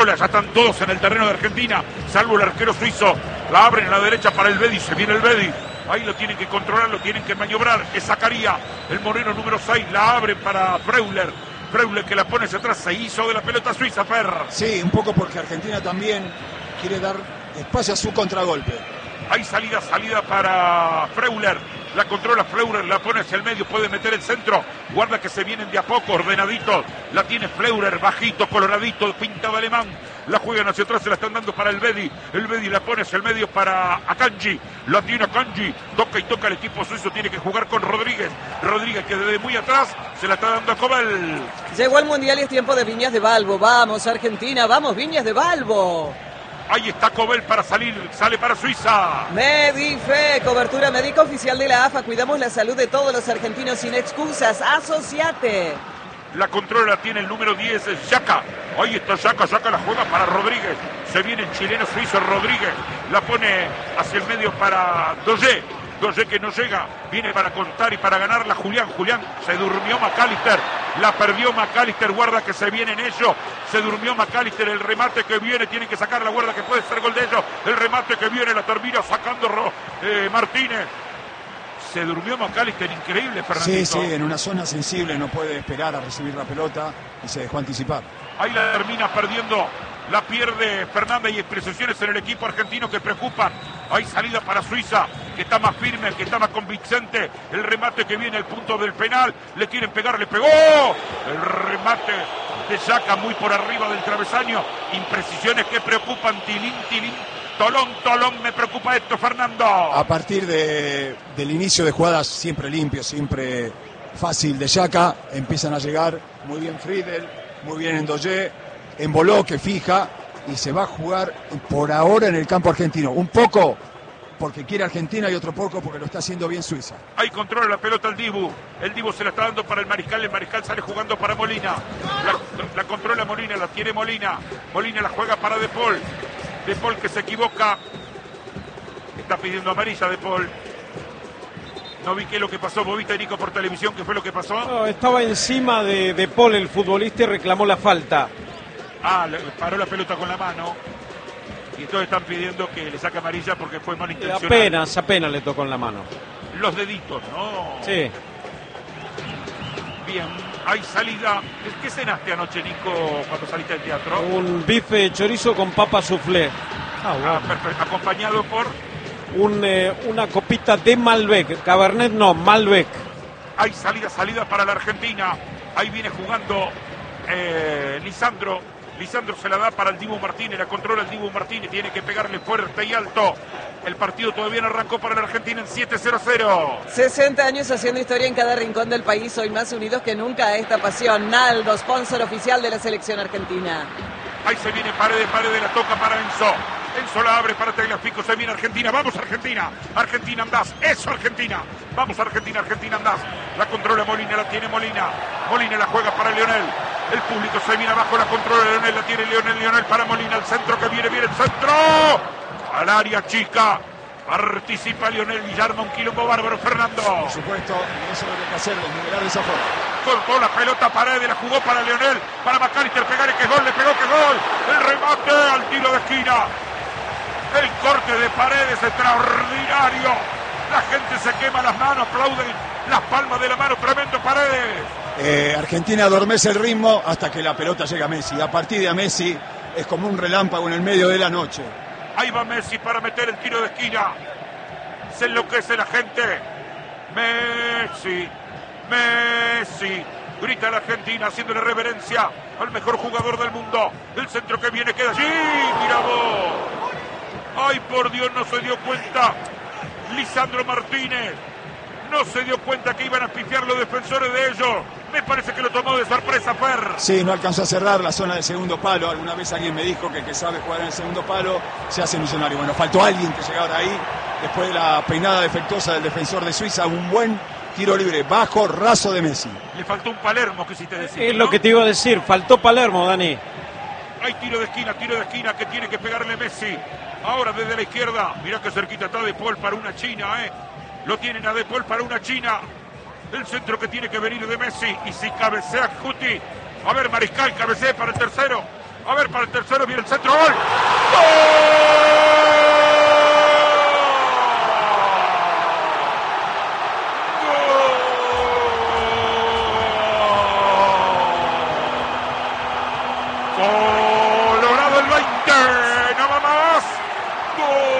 Ya están todos en el terreno de Argentina, salvo el arquero suizo. La abren a la derecha para el Bedi, se viene el Bedi. Ahí lo tienen que controlar, lo tienen que maniobrar. Es Zacaría, el moreno número 6. La abren para Freuler. Freuler que la pone hacia atrás, se hizo de la pelota suiza, Per. Sí, un poco porque Argentina también quiere dar espacio a su contragolpe. Hay salida para Freuler. La controla Freuler, la pone hacia el medio, puede meter el centro. Guarda que se vienen de a poco, ordenaditos. La tiene Freuler, bajito, coloradito, pintado alemán. La juegan hacia atrás, se la están dando para el Bedi. El Bedi la pone hacia el medio para Akanji. La tiene Akanji. Toca y toca el equipo suizo. Tiene que jugar con Rodríguez. Rodríguez que desde muy atrás se la está dando a Cobel. Llegó el Mundial y es tiempo de Viñas de Balbo. Vamos, Argentina, vamos, Viñas de Balbo. Ahí está Cobel para salir, sale para Suiza. Medife, cobertura médica oficial de la AFA. Cuidamos la salud de todos los argentinos sin excusas. Asociate. La controla tiene el número 10, Xhaka. Ahí está Xhaka la juega para Rodríguez. Se viene el chileno suizo Rodríguez. La pone hacia el medio para Doge. Doge que no llega. Viene para contar y para ganarla Julián. Julián se durmió McAllister. La perdió McAllister. Guarda que se vienen ellos. Se durmió McAllister. El remate que viene. Tienen que sacar la guarda que puede ser gol de ellos. El remate que viene la termina sacando Martínez. Se durmió McAllister, increíble, Fernandito. Sí, en una zona sensible, no puede esperar a recibir la pelota y se dejó anticipar. Ahí la termina perdiendo, la pierde Fernández y expresiones en el equipo argentino que preocupan. Hay salida para Suiza, que está más firme, que está más convincente. El remate que viene al punto del penal, le quieren pegar, le pegó. El remate de Xhaka muy por arriba del travesaño. Imprecisiones que preocupan, tilín. Tolón, me preocupa esto, Fernando. A partir del inicio de jugadas siempre limpio, siempre fácil de Xhaka, empiezan a llegar muy bien Friedel, muy bien Ndoye, Embolo que fija y se va a jugar por ahora en el campo argentino. Un poco porque quiere Argentina y otro poco porque lo está haciendo bien Suiza. Ahí controla la pelota el Dibu se la está dando para el Mariscal sale jugando para Molina. La controla Molina, la tiene Molina la juega para De Paul. De Paul que se equivoca. Está pidiendo amarilla De Paul. No vi qué es lo que pasó. ¿Vos viste, Nico, por televisión qué fue lo que pasó? No, estaba encima de Paul, el futbolista, y reclamó la falta. Le paró la pelota con la mano. Y entonces están pidiendo que le saque amarilla porque fue malintencionado. Apenas le tocó en la mano. Los deditos, ¿no? Sí. Bien, hay salida. ¿Qué cenaste anoche, Nico, cuando saliste del teatro? Un bife chorizo con papa soufflé. Perfecto. Acompañado por... Una copita de Malbec. Cabernet no, Malbec. Hay salida para la Argentina. Ahí viene jugando Lisandro. Lisandro se la da para el Dibu Martínez. La controla el Dibu Martínez. Tiene que pegarle fuerte y alto. El partido todavía no arrancó para la Argentina en 7-0-0. 60 años haciendo historia en cada rincón del país. Hoy más unidos que nunca a esta pasión. Naldo, sponsor oficial de la selección argentina. Ahí se viene Paredes, la toca para Enzo. Enzo la abre para Tagliafico, se viene Argentina. ¡Vamos, Argentina! ¡Argentina, andás! ¡Eso, Argentina! ¡Vamos, Argentina, andás! La controla Molina, la tiene Molina. Molina la juega para Lionel. El público se viene abajo, la controla Lionel, la tiene Lionel para Molina. El centro que viene el centro. Al área chica. Participa Lionel Villarma, un quilombo bárbaro, Fernando. Por supuesto, y eso es lo que hay que hacer, desnivelar de esa forma. Soltó la pelota Paredes, la jugó para Lionel, para McAllister, pegarle que gol, le pegó que gol. El remate al tiro de esquina. El corte de Paredes extraordinario. La gente se quema las manos, aplauden las palmas de la mano, tremendo Paredes. Argentina adormece el ritmo hasta que la pelota llega a Messi. A partir de Messi es como un relámpago en el medio de la noche. Ahí va Messi para meter el tiro de esquina. Se enloquece la gente. Messi. Grita la Argentina haciéndole reverencia al mejor jugador del mundo. El centro que viene queda allí. Mira vos. Ay, por Dios, no se dio cuenta Lisandro Martínez. No se dio cuenta que iban a pifiar los defensores de ellos. Me parece que lo tomó de sorpresa, Fer. Sí, no alcanzó a cerrar la zona del segundo palo. Alguna vez alguien me dijo que el que sabe jugar en el segundo palo se hace millonario. Bueno, faltó alguien que llegara ahí. Después de la peinada defectuosa del defensor de Suiza, un buen tiro libre, bajo, raso de Messi. Le faltó un Palermo, quisiste decir. Es lo que te iba a decir, faltó Palermo, Dani. Hay tiro de esquina que tiene que pegarle Messi. Ahora desde la izquierda, mirá que cerquita está De Paul para una china, Lo tienen a De Paul para una china. El centro que tiene que venir de Messi. Y si cabecea Guti. A ver, Mariscal, cabecea para el tercero. A ver, para el tercero viene el centro. ¡Gol! ¡Gol! ¡Gol!